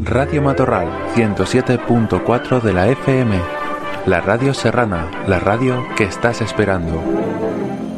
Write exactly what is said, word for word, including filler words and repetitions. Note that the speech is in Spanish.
Radio Matorral ciento siete punto cuatro de la F M. La radio serrana, la radio que estás esperando.